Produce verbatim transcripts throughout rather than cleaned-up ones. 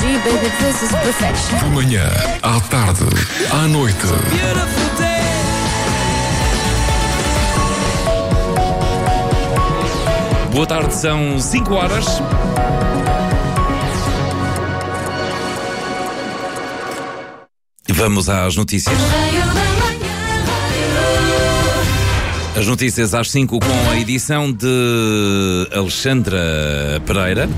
G, baby, this is perfection. De manhã, à tarde, à noite. Boa tarde, são cinco horas. Vamos às notícias. As notícias às cinco com a edição de Alexandra Pereira.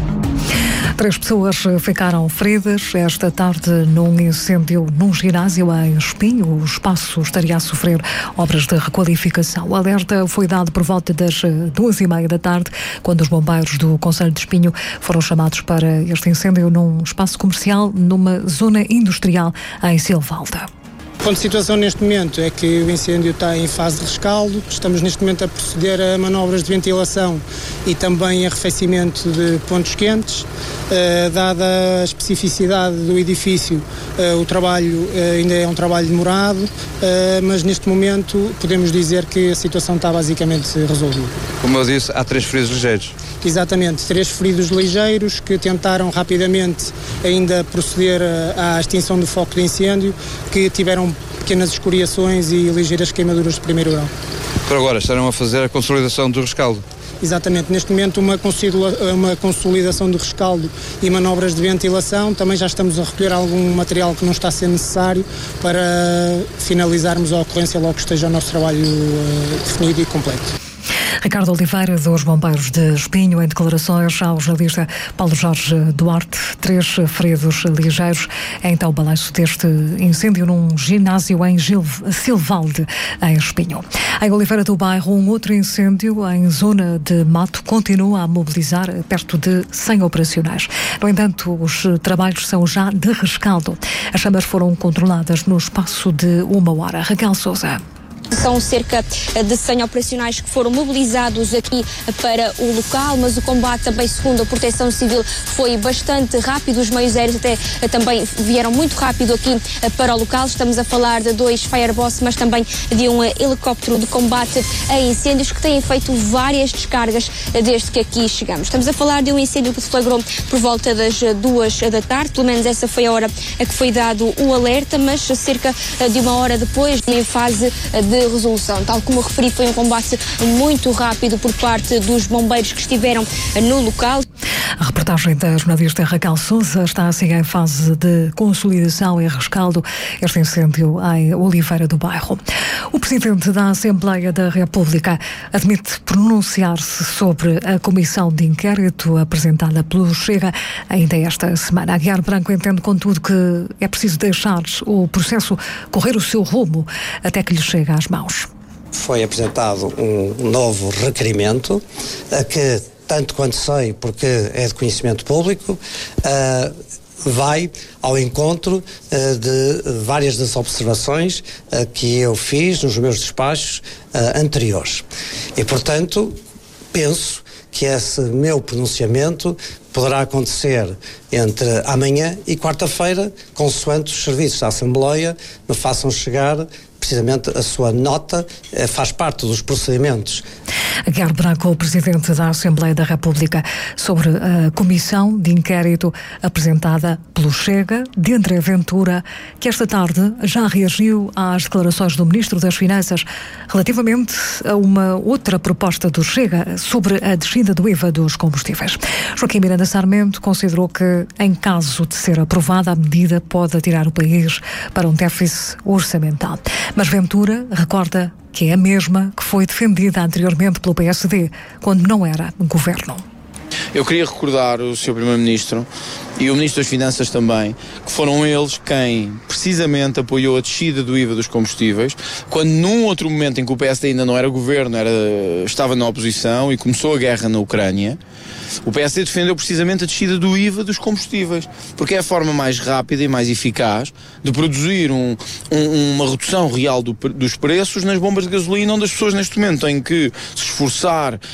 Três pessoas ficaram feridas esta tarde num incêndio num ginásio em Espinho. O espaço estaria a sofrer obras de requalificação. O alerta foi dado por volta das duas e meia da tarde, quando os bombeiros do Concelho de Espinho foram chamados para este incêndio num espaço comercial, numa zona industrial em Silvalda. O ponto de situação neste momento é que o incêndio está em fase de rescaldo. Estamos neste momento a proceder a manobras de ventilação e também arrefecimento de pontos quentes. Uh, dada a especificidade do edifício, uh, o trabalho uh, ainda é um trabalho demorado, uh, mas neste momento podemos dizer que a situação está basicamente resolvida. Como eu disse, há três feridos ligeiros. Exatamente, três feridos ligeiros que tentaram rapidamente ainda proceder à extinção do foco de incêndio, que tiveram pequenas escoriações e ligeiras queimaduras de primeiro grau. Por agora estarão a fazer a consolidação do rescaldo. Exatamente, neste momento uma, uma consolidação do rescaldo e manobras de ventilação. Também já estamos a recolher algum material que não está a ser necessário para finalizarmos a ocorrência logo que esteja o nosso trabalho uh, definido e completo. Ricardo Oliveira, dos Bombeiros de Espinho, em declarações ao jornalista Paulo Jorge Duarte. Três feridos ligeiros. É então o balanço deste incêndio num ginásio em Gil... Silvalde, em Espinho. Em Oliveira do Bairro, um outro incêndio em zona de mato continua a mobilizar perto de cem operacionais. No entanto, os trabalhos são já de rescaldo. As chamas foram controladas no espaço de uma hora. Raquel Sousa. São cerca de cem operacionais que foram mobilizados aqui para o local, mas o combate também, segundo a Proteção Civil, foi bastante rápido. Os meios aéreos até também vieram muito rápido aqui para o local. Estamos a falar de dois Fireboss, mas também de um helicóptero de combate a incêndios que têm feito várias descargas desde que aqui chegamos. Estamos a falar de um incêndio que se flagrou por volta das duas da tarde, pelo menos essa foi a hora a que foi dado o alerta, mas cerca de uma hora depois, em fase de resolução. Tal como referi, foi um combate muito rápido por parte dos bombeiros que estiveram no local. A reportagem da jornalista Raquel Sousa está assim em fase de consolidação e rescaldo este incêndio em Oliveira do Bairro. O Presidente da Assembleia da República admite pronunciar-se sobre a comissão de inquérito apresentada pelo Chega ainda esta semana. Aguiar Branco entende, contudo, que é preciso deixar o processo correr o seu rumo até que lhe chegue às mãos. Foi apresentado um novo requerimento a que, tanto quanto sei, porque é de conhecimento público, uh, vai ao encontro uh, de várias das observações uh, que eu fiz nos meus despachos uh, anteriores. E, portanto, penso que esse meu pronunciamento poderá acontecer entre amanhã e quarta-feira, consoante os serviços da Assembleia me façam chegar precisamente a sua nota, faz parte dos procedimentos. Aguiar Branco, o Presidente da Assembleia da República, sobre a comissão de inquérito apresentada pelo Chega, de André Ventura, que esta tarde já reagiu às declarações do Ministro das Finanças relativamente a uma outra proposta do Chega sobre a descida do I V A dos combustíveis. Joaquim Miranda Sarmento considerou que, em caso de ser aprovada, a medida pode atirar o país para um déficit orçamental. Mas Ventura recorda que é a mesma que foi defendida anteriormente pelo P S D, quando não era governo. Eu queria recordar o senhor Primeiro-Ministro e o Ministro das Finanças também, que foram eles quem precisamente apoiou a descida do I V A dos combustíveis, quando num outro momento em que o P S D ainda não era governo, era, estava na oposição e começou a guerra na Ucrânia, o P S D defendeu precisamente a descida do I V A dos combustíveis, porque é a forma mais rápida e mais eficaz de produzir um, um, uma redução real do, dos preços nas bombas de gasolina, onde as pessoas neste momento têm que se esforçar a,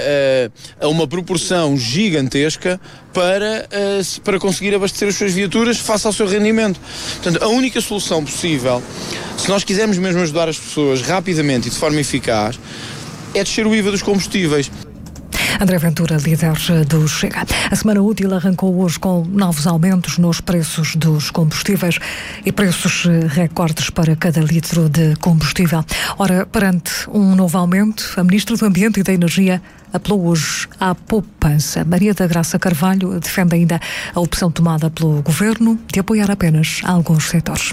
a, a uma proporção gigantesca para, uh, para conseguir abastecer as suas viaturas face ao seu rendimento. Portanto, a única solução possível, se nós quisermos mesmo ajudar as pessoas rapidamente e de forma eficaz, é descer o I V A dos combustíveis. André Ventura, líder do Chega. A semana útil arrancou hoje com novos aumentos nos preços dos combustíveis e preços recordes para cada litro de combustível. Ora, perante um novo aumento, a Ministra do Ambiente e da Energia apelou hoje à poupança. Maria da Graça Carvalho defende ainda a opção tomada pelo Governo de apoiar apenas alguns setores.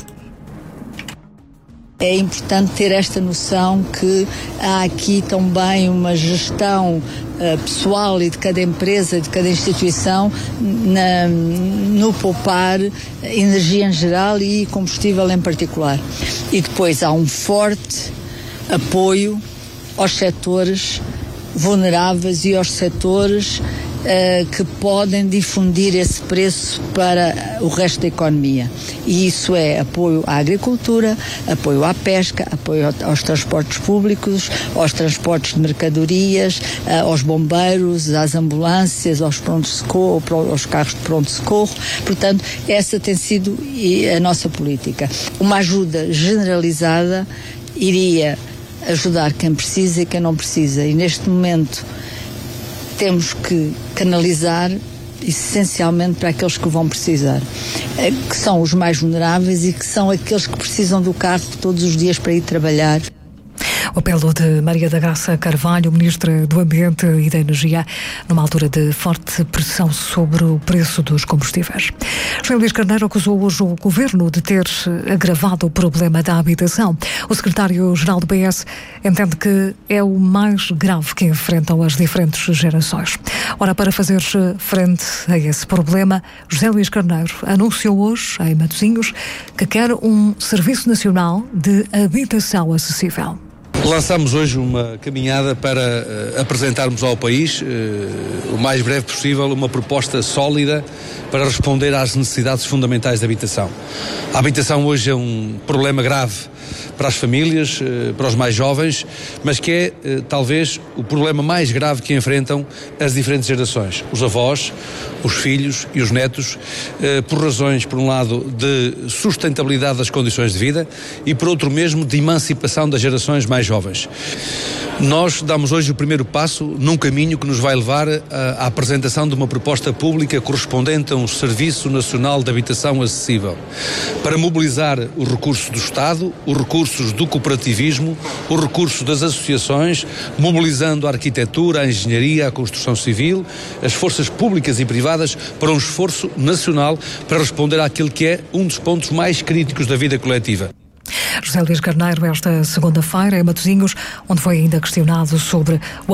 É importante ter esta noção que há aqui também uma gestão uh, pessoal e de cada empresa, de cada instituição, na, no poupar energia em geral e combustível em particular. E depois há um forte apoio aos setores vulneráveis e aos setores uh, que podem difundir esse preço para o resto da economia. E isso é apoio à agricultura, apoio à pesca, apoio aos transportes públicos, aos transportes de mercadorias, uh, aos bombeiros, às ambulâncias, aos pronto-socorro, aos carros de pronto-socorro. Portanto, essa tem sido a nossa política. Uma ajuda generalizada iria ajudar quem precisa e quem não precisa. E neste momento temos que canalizar essencialmente para aqueles que vão precisar, que são os mais vulneráveis e que são aqueles que precisam do carro todos os dias para ir trabalhar. O apelo de Maria da Graça Carvalho, Ministra do Ambiente e da Energia, numa altura de forte pressão sobre o preço dos combustíveis. José Luís Carneiro acusou hoje o Governo de ter agravado o problema da habitação. O secretário-geral do P S entende que é o mais grave que enfrentam as diferentes gerações. Ora, para fazer frente a esse problema, José Luís Carneiro anunciou hoje, em Matosinhos, que quer um Serviço Nacional de Habitação Acessível. Lançamos hoje uma caminhada para uh, apresentarmos ao país, uh, o mais breve possível, uma proposta sólida para responder às necessidades fundamentais da habitação. A habitação hoje é um problema grave para as famílias, uh, para os mais jovens, mas que é uh, talvez o problema mais grave que enfrentam as diferentes gerações. Os avós, os filhos e os netos, uh, por razões, por um lado, de sustentabilidade das condições de vida e, por outro mesmo, de emancipação das gerações mais jovens. Nós damos hoje o primeiro passo num caminho que nos vai levar à apresentação de uma proposta pública correspondente a um Serviço Nacional de Habitação Acessível, para mobilizar os recursos do Estado, os recursos do cooperativismo, os recursos das associações, mobilizando a arquitetura, a engenharia, a construção civil, as forças públicas e privadas para um esforço nacional para responder àquilo que é um dos pontos mais críticos da vida coletiva. José Luís Carneiro, esta segunda-feira, em Matosinhos, onde foi ainda questionado sobre o